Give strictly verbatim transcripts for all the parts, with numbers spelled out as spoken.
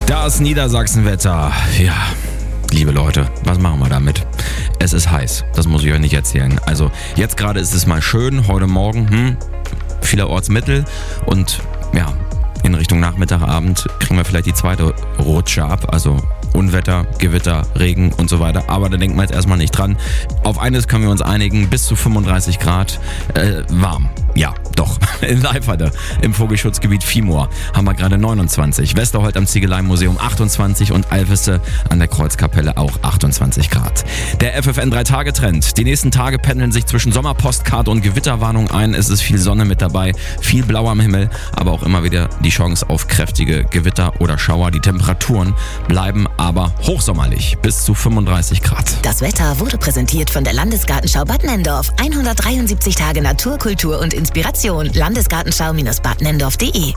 Das Niedersachsenwetter. Ja, liebe Leute, was machen wir damit? Es ist heiß, das muss ich euch nicht erzählen. Also jetzt gerade ist es mal schön, heute Morgen, hm, vielerorts mittel und ja, in Richtung Nachmittag, Abend kriegen wir vielleicht die zweite Rutsche ab, also Unwetter, Gewitter, Regen und so weiter. Aber da denken wir jetzt erstmal nicht dran. Auf eines können wir uns einigen, bis zu fünfunddreißig Grad äh, warm. Ja, doch. In Leiferde, im Vogelschutzgebiet Viehmoor, haben wir gerade neunundzwanzig. Westerholt am Ziegeleimuseum achtundzwanzig und Alveste an der Kreuzkapelle auch achtundzwanzig Grad. Der F F N drei Tage Trend. Die nächsten Tage pendeln sich zwischen Sommerpostkarte und Gewitterwarnung ein. Es ist viel Sonne mit dabei, viel Blau am Himmel, aber auch immer wieder die Chance auf kräftige Gewitter oder Schauer. Die Temperaturen bleiben aber hochsommerlich, bis zu fünfunddreißig Grad. Das Wetter wurde präsentiert von der Landesgartenschau Bad Nenndorf. hundertdreiundsiebzig Tage Natur, Kultur und Inspiration. Landesgartenschau-bad nenndorf punkt de.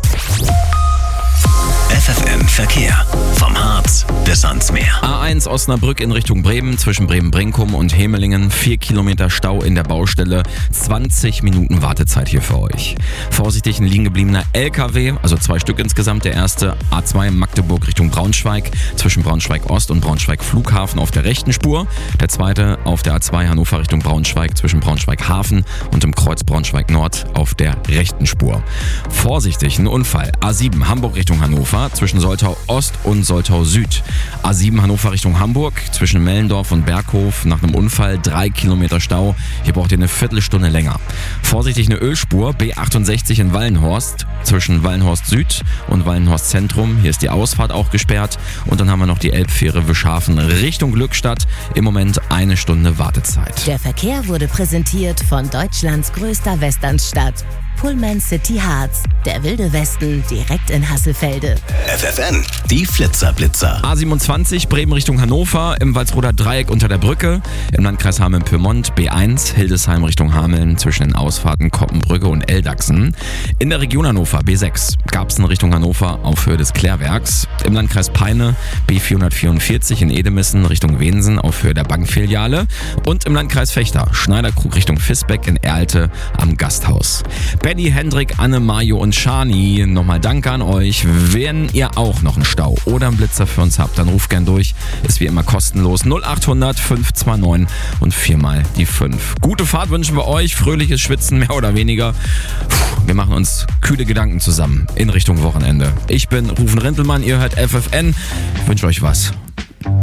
F F N Verkehr. Vom Harz bis ans Meer. A eins Osnabrück in Richtung Bremen, zwischen Bremen-Brinkum und Hemelingen. Vier Kilometer Stau in der Baustelle. zwanzig Minuten Wartezeit hier für euch. Vorsichtig ein liegen gebliebener L K W, also zwei Stück insgesamt. Der erste A zwei Magdeburg Richtung Braunschweig, zwischen Braunschweig Ost und Braunschweig Flughafen auf der rechten Spur. Der zweite auf der A zwei Hannover Richtung Braunschweig, zwischen Braunschweig Hafen und im Kreuz Braunschweig Nord auf der rechten Spur. Vorsichtig, ein Unfall. A sieben Hamburg Richtung Hannover, zwischen Soltau Ost und Soltau Süd. A sieben Hannover Richtung Hamburg, zwischen Mellendorf und Berghof. Nach einem Unfall drei Kilometer Stau. Hier braucht ihr eine Viertelstunde länger. Vorsichtig eine Ölspur. B achtundsechzig in Wallenhorst, zwischen Wallenhorst Süd und Wallenhorst Zentrum. Hier ist die Ausfahrt auch gesperrt. Und dann haben wir noch die Elbfähre Wischhafen Richtung Glückstadt. Im Moment eine Stunde Wartezeit. Der Verkehr wurde präsentiert von Deutschlands größter Westernstadt. Pullman City Harz, der wilde Westen direkt in Hasselfelde. F F N, die Flitzerblitzer. A siebenundzwanzig Bremen Richtung Hannover, im Walsroder Dreieck unter der Brücke, im Landkreis Hameln-Pyrmont. B eins Hildesheim Richtung Hameln, zwischen den Ausfahrten Koppenbrücke und Eldachsen. In der Region Hannover B sechs Garbsen Richtung Hannover auf Höhe des Klärwerks. Im Landkreis Peine B vierhundertvierundvierzig in Edemissen Richtung Wensen auf Höhe der Bankfiliale. Und im Landkreis Vechta Schneiderkrug Richtung Visbeck in Erlte am Gasthaus. Benny, Hendrik, Anne, Mario und Shani, nochmal Danke an euch. Wenn ihr auch noch einen Stau oder einen Blitzer für uns habt, dann ruft gern durch. Ist wie immer kostenlos. null achthundert fünf zwei neun und viermal die fünf. Gute Fahrt wünschen wir euch. Fröhliches Schwitzen, mehr oder weniger. Puh, wir machen uns kühle Gedanken zusammen in Richtung Wochenende. Ich bin Rufen Rintelmann, ihr hört F F N. Ich wünsche euch was.